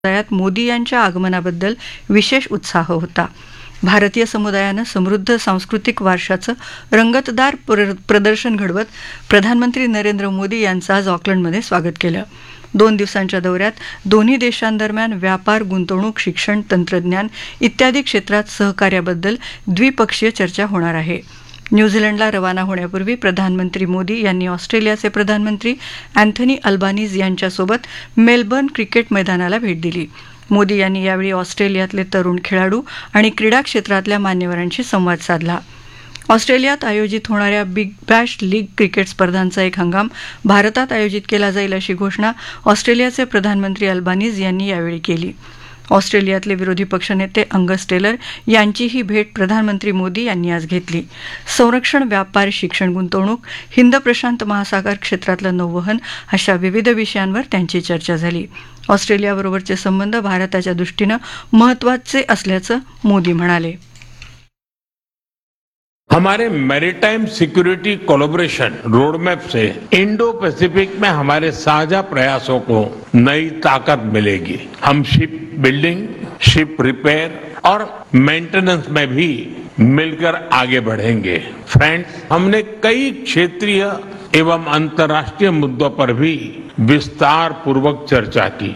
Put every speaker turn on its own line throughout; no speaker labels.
समुदायात मोदी यांच्या आगमनाबद्दल विशेष उत्साह होता. भारतीय समुदायानं समृद्ध सांस्कृतिक वारशाचं रंगतदार प्रदर्शन घडवत प्रधानमंत्री नरेंद्र मोदी यांचं आज ऑकलंडमध्ये स्वागत केलं. 2 दिवसांच्या दौऱ्यात दोन्ही देशांदरम्यान व्यापार, गुंतवणूक, शिक्षण, तंत्रज्ञान इत्यादी क्षेत्रात सहकार्याबद्दल द्विपक्षीय चर्चा होणार आहे. न्यूझीलंडला रवाना होण्यापूर्वी प्रधानमंत्री मोदी यांनी ऑस्ट्रेलियाचे प्रधानमंत्री अँथनी अल्बानीज यांच्यासोबत मेलबर्न क्रिकेट मैदानाला भेट दिली. मोदी यांनी यावेळी ऑस्ट्रेलियातले तरुण खेळाडू आणि क्रीडा क्षेत्रातल्या मान्यवरांशी संवाद साधला. ऑस्ट्रेलियात आयोजित होणाऱ्या बिग बॅश लीग क्रिकेट स्पर्धांचा एक हंगाम भारतात आयोजित केला जाईल अशी घोषणा ऑस्ट्रेलियाचे प्रधानमंत्री अल्बानीज यांनी यावेळी केली. ऑस्ट्रेलियातले विरोधी पक्षनेते अंगस टेलर यांचीही भेट प्रधानमंत्री मोदी यांनी आज घेतली. संरक्षण, व्यापार, शिक्षण, गुंतवणूक, हिंद प्रशांत महासागर क्षेत्रातलं नौवहन अशा विविध विषयांवर त्यांची चर्चा झाली. ऑस्ट्रेलियाबरोबरचे संबंध भारताच्या दृष्टीनं महत्त्वाचे असल्याचं मोदी म्हणाले.
हमारे मैरीटाइम सिक्योरिटी कोलैबोरेशन रोडमैप से इंडो पैसिफिक में हमारे साझा प्रयासों को नई ताकत मिलेगी. हम शिप बिल्डिंग, शिप रिपेयर और मेंटेनेंस में भी मिलकर आगे बढ़ेंगे. फ्रेंड्स, हमने कई क्षेत्रीय एवं अंतर्राष्ट्रीय मुद्दों पर भी विस्तार पूर्वक चर्चा की.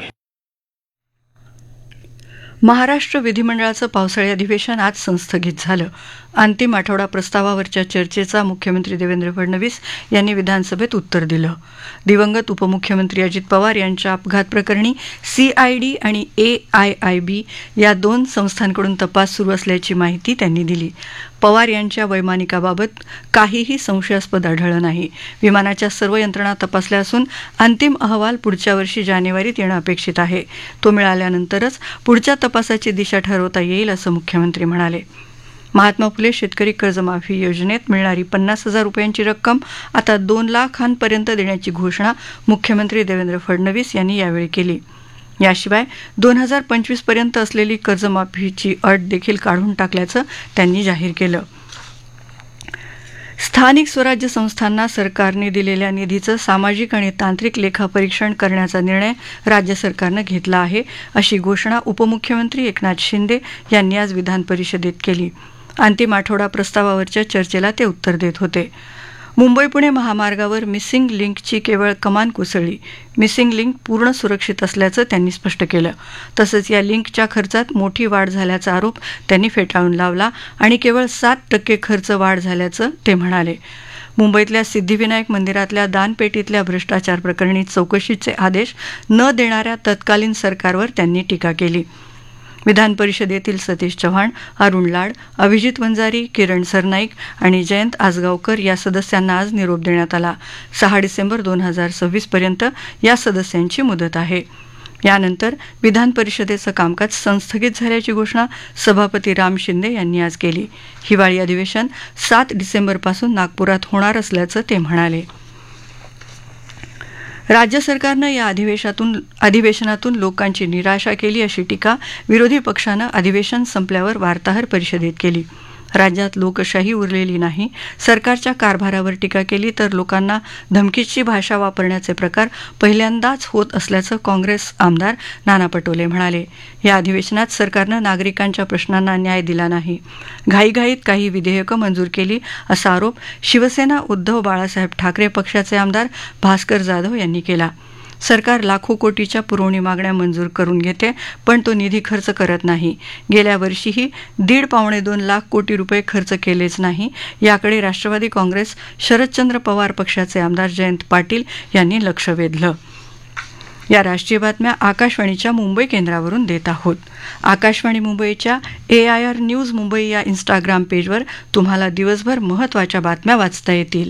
महाराष्ट्र विधिमंडळाचं पावसाळी अधिवेशन आज संस्थगित झालं. अंतिम आठवडा प्रस्तावावरच्या चर्चेचा मुख्यमंत्री देवेंद्र फडणवीस यांनी विधानसभेत उत्तर दिलं. दिवंगत उपमुख्यमंत्री अजित पवार यांच्या अपघात प्रकरणी CID आणि AIIB या 2 संस्थांकडून तपास सुरू असल्याची माहिती त्यांनी दिली. पवार यांच्या वैमानिकाबाबत काहीही संशयास्पद आढळलं नाही. विमानाच्या सर्व यंत्रणा तपासल्या असून अंतिम अहवाल पुढच्या वर्षी जानेवारीत येणं अपेक्षित आहे. तो मिळाल्यानंतरच पुढच्या तपासाची दिशा ठरवता येईल असं मुख्यमंत्री म्हणाले. महात्मा फुले शेतकरी कर्जमाफी योजनेत मिळणारी 50,000 रुपयांची रक्कम आता 2 लाखांपर्यंत देण्याची घोषणा मुख्यमंत्री देवेंद्र फडणवीस यांनी यावेळी केली. याशिवाय 2025 पर्यंत असलेली कर्जमाफीची अट देखील काढून टाकल्याचं त्यांनी जाहीर केलं. स्थानिक स्वराज्य संस्थांना सरकारने दिलेल्या निधीचं सामाजिक आणि तांत्रिक लेखापरीक्षण करण्याचा निर्णय राज्य सरकारनं घेतला आहे अशी घोषणा उपमुख्यमंत्री एकनाथ शिंदे यांनी आज विधान परिषदेत केली. अंतिम आठवडा प्रस्तावावरच्या चर्चेला ते उत्तर देत होते. मुंबई पुणे महामार्गावर मिसिंग लिंकची केवळ कमान कोसळली. मिसिंग लिंक पूर्ण सुरक्षित असल्याचं त्यांनी स्पष्ट केलं. तसंच या लिंकच्या खर्चात मोठी वाढ झाल्याचा आरोप त्यांनी फेटाळून लावला आणि केवळ 7% खर्च वाढ झाल्याचं ते म्हणाले. मुंबईतल्या सिद्धिविनायक मंदिरातल्या दानपेटीतल्या भ्रष्टाचार प्रकरणी चौकशीचे आदेश न देणाऱ्या तत्कालीन सरकारवर त्यांनी टीका केली. विधान परिषदेतील सतीश चव्हाण, अरुण लाड, अभिजित वंजारी, किरण सरनाईक आणि जयंत आसगावकर या सदस्यांना आज निरोप देण्यात आला. 6 डिसेंबर 2026 पर्यंत या सदस्यांची मुदत आहे. यानंतर विधान परिषदेचं कामकाज संस्थगित झाल्याची घोषणा सभापती राम शिंदे यांनी आज केली. हिवाळी अधिवेशन 7 डिसेंबरपासून नागपुरात होणार असल्याचं ते म्हणाले. राज्य सरकारनं या अधिवेशनातून लोकांची निराशा केली अशी टीका विरोधी पक्षानं अधिवेशन संपल्यावर वार्ताहर परिषदेत केली. राज्यात लोकशाही उरलेली नाही, सरकारच्या कारभारावर टीका केली तर लोकांना धमकीची भाषा वापरण्याचे प्रकार पहिल्यांदाच होत असल्याचं काँग्रेस आमदार नाना पटोले म्हणाले. या अधिवेशनात सरकारनं नागरिकांच्या प्रश्नांना न्याय दिला नाही, घाईघाईत काही विधेयकं मंजूर केली असा आरोप शिवसेना उद्धव बाळासाहेब ठाकरे पक्षाचे आमदार भास्कर जाधव यांनी केला. सरकार लाखो कोटीच्या पुरवणी मागण्या मंजूर करून घेते, पण तो निधी खर्च करत नाही. गेल्या वर्षीही 1.5-2 लाख कोटी रुपये खर्च केलेच नाही. याकडे राष्ट्रवादी काँग्रेस शरदचंद्र पवार पक्षाचे आमदार जयंत पाटील यांनी लक्ष वेधलं. या राष्ट्रीय बातम्या आकाशवाणीच्या मुंबई केंद्रावरून देत आहोत. आकाशवाणी मुंबईच्या AIR न्यूज मुंबई या इंस्टाग्राम पेजवर तुम्हाला दिवसभर महत्त्वाच्या बातम्या वाचता येतील.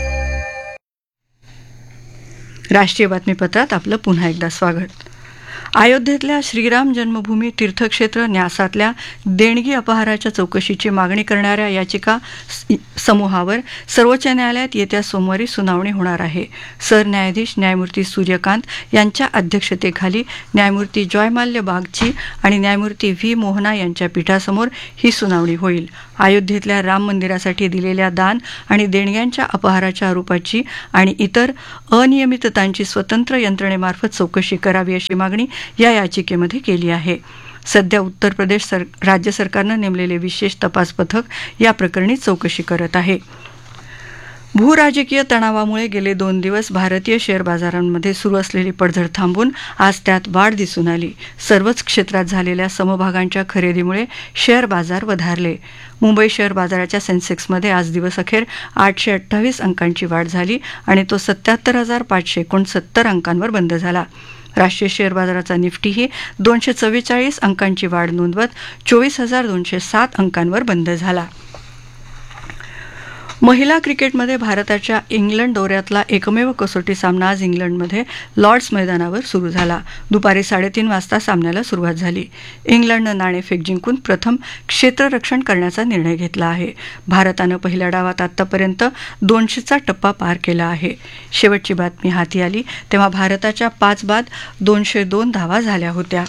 राष्ट्रीय बातमीपत्रात आपलं पुन्हा एकदा स्वागत. अयोध्येतल्या श्रीराम जन्मभूमी तीर्थक्षेत्र न्यासातल्या देणगी अपहाराच्या चौकशीची मागणी करणाऱ्या याचिका समूहावर सर्वोच्च न्यायालयात येत्या सोमवारी सुनावणी होणार आहे. सरन्यायाधीश न्यायमूर्ती सूर्यकांत यांच्या अध्यक्षतेखाली न्यायमूर्ती जॉयमाल्य बागची आणि न्यायमूर्ती व्ही मोहना यांच्या पीठासमोर ही सुनावणी होईल. अयोध्येतल्या राम मंदिरासाठी दिलेल्या दान आणि देणग्यांच्या अपहाराच्या आरोपाची आणि इतर अनियमिततांची स्वतंत्र यंत्रणेमार्फत चौकशी करावी अशी मागणी या याचिकेमध्ये केली आहे. सध्या उत्तर प्रदेश राज्य सरकारनं नेमलेले विशेष तपास पथक या प्रकरणी चौकशी करत आहे. भूराजकीय तणावामुळे गेले 2 दिवस भारतीय शेअर बाजारांमध्ये सुरू असलेली पडझड थांबून आज त्यात वाढ दिसून आली. सर्वच क्षेत्रात झालेल्या समभागांच्या खरेदीमुळे शेअर बाजार वधारले. मुंबई शेअर बाजाराच्या सेन्सेक्समध्ये आज दिवसअखेर 828 अंकांची वाढ झाली आणि तो 77,569 अंकांवर बंद झाला. राष्ट्रीय शेअर बाजाराचा निफ्टीही 244 अंकांची वाढ नोंदवत 24,207 अंकांवर बंद झाला. महिला क्रिकेटमध्ये भारताच्या इंग्लंड दौऱ्यातला एकमेव कसोटी सामना आज इंग्लंडमध्ये लॉर्ड्स मैदानावर सुरू झाला. दुपारी 3:30 वाजता सामन्याला सुरुवात झाली. इंग्लंडनं नाणेफेक जिंकून प्रथम क्षेत्ररक्षण करण्याचा निर्णय घेतला आहे. भारतानं पहिल्या डावात आतापर्यंत 200चा टप्पा पार केला आहे. शेवटची बातमी हाती आली तेव्हा भारताच्या 5 बाद 202 धावा झाल्या होत्या.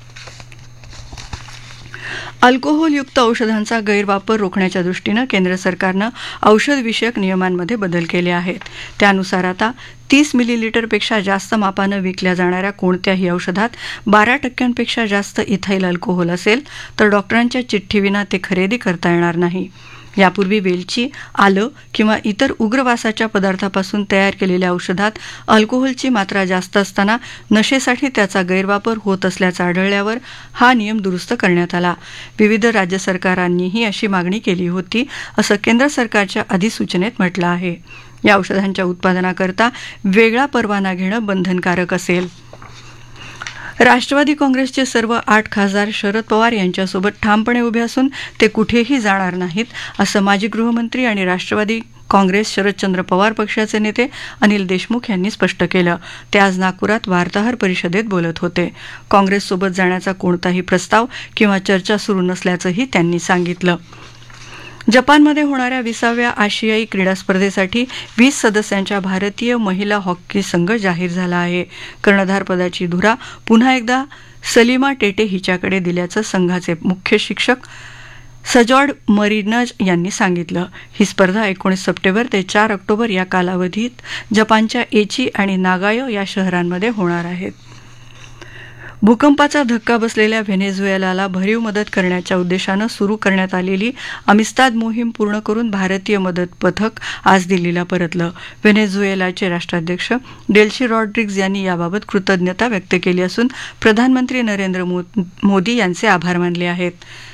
अल्कोहोलयुक्त औषधांचा गैरवापर रोखण्याच्या दृष्टीनं केंद्र सरकारनं औषधविषयक नियमांमध्ये बदल केले आहेत. त्यानुसार आता 30 मिलीलीटरपेक्षा जास्त मापानं विकल्या जाणाऱ्या कोणत्याही औषधात 12% जास्त इथाईल अल्कोहोल असेल तर डॉक्टरांच्या चिठ्ठीविना ते खरेदी करता येणार नाही. यापूर्वी वेलची, आलं किंवा इतर उग्रवासाच्या पदार्थापासून तयार केलेल्या औषधात अल्कोहोलची मात्रा जास्त असताना नशेसाठी त्याचा गैरवापर होत असल्याचं आढळल्यावर हा नियम दुरुस्त करण्यात आला. विविध राज्य सरकारांनीही अशी मागणी केली होती असं केंद्र सरकारच्या अधिसूचनेत म्हटलं आहे. या औषधांच्या उत्पादनाकरता वेगळा परवाना घेणं बंधनकारक असेल. राष्ट्रवादी काँग्रेसचे सर्व 8 खासदार शरद पवार यांच्यासोबत ठामपणे उभे असून ते कुठेही जाणार नाहीत असं माजी गृहमंत्री आणि राष्ट्रवादी काँग्रेस शरदचंद्र पवार पक्षाचे नेते अनिल देशमुख यांनी स्पष्ट केलं. ते आज नागपुरात वार्ताहर परिषदेत बोलत होते. काँग्रेससोबत जाण्याचा कोणताही प्रस्ताव किंवा चर्चा सुरू नसल्याचंही त्यांनी सांगितलं. जपानमध्ये होणाऱ्या 20व्या आशियाई क्रीडा स्पर्धेसाठी 20 सदस्यांच्या भारतीय महिला हॉकी संघ जाहीर झाला आहे. कर्णधारपदाची धुरा पुन्हा एकदा सलीमा टेटे हिच्याकडे दिल्याचं संघाचे मुख्य शिक्षक सजॉड मरिनज यांनी सांगितलं. ही स्पर्धा 19 सप्टेंबर ते 4 ऑक्टोबर या कालावधीत जपानच्या एची आणि नागायो या शहरांमध्ये होणार आहेत. भूकंपाचा धक्का बसलेल्या व्हेनेझुएलाला भरीव मदत करण्याच्या उद्देशानं सुरू करण्यात आलेली अमिस्ताद मोहीम पूर्ण करून भारतीय मदत पथक आज दिल्लीला परतलं. व्हेनेझुएलाचे राष्ट्राध्यक्ष डेल्सी रॉड्रिग्ज यांनी याबाबत कृतज्ञता व्यक्त केली असून प्रधानमंत्री नरेंद्र मोदी यांचे आभार मानले आहेत.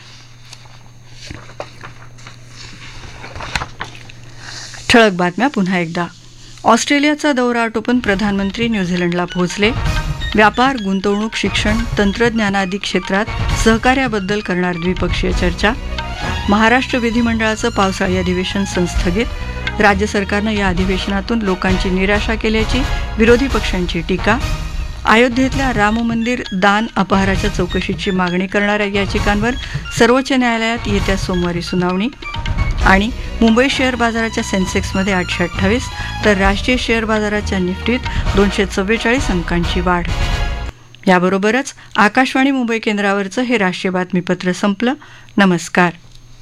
ठळक बातम्या पुन्हा एकदा. ऑस्ट्रेलियाचा दौरा आटोपून प्रधानमंत्री न्यूझीलंडला पोहोचले. व्यापार, गुंतवणूक, शिक्षण, तंत्रज्ञानादी क्षेत्रात सहकार्याबद्दल करणार द्विपक्षीय चर्चा. महाराष्ट्र विधिमंडळाचं पावसाळी अधिवेशन संस्थगित. राज्य सरकारनं या अधिवेशनातून लोकांची निराशा केल्याची विरोधी पक्षांची टीका. अयोध्येतल्या राम मंदिर दान अपहाराच्या चौकशीची मागणी करणाऱ्या याचिकांवर सर्वोच्च न्यायालयात येत्या सोमवारी सुनावणी. आणि मुंबई शेअर बाजाराच्या सेन्सेक्समध्ये 828 तर राष्ट्रीय शेअर बाजाराच्या निफ्टीत 244 अंकांची वाढ. याबरोबरच आकाशवाणी मुंबई केंद्रावरचं हे राष्ट्रीय बातमीपत्र संपलं. नमस्कार.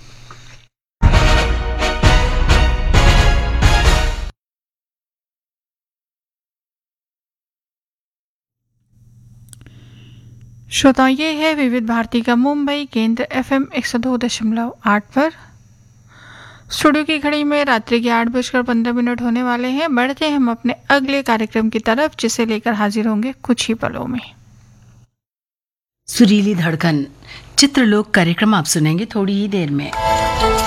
श्रोता, ये है विविध भारती का मुंबई केंद्र FM 102.8 पर. स्टूडियो की घड़ी में रात्रि के 8:15 होने वाले हैं. बढ़ते हैं हम अपने अगले कार्यक्रम की तरफ, जिसे लेकर हाजिर होंगे कुछ ही पलों में.
सुरीली धड़कन चित्रलोक कार्यक्रम आप सुनेंगे थोड़ी ही देर में.